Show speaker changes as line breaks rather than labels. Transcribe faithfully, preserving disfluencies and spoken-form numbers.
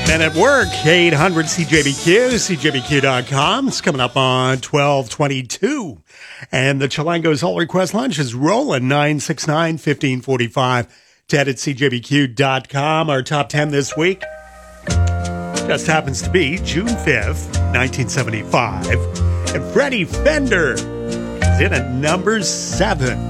Men at Work, eight hundred C J B Q, C J B Q dot com. It's coming up on twelve twenty-two. And the Chilango's All Request Lunch is rolling nine six nine, one five four five. Ted at C J B Q dot com. Our top ten this week just happens to be June fifth, nineteen seventy-five. And Freddie Fender is in at number seven.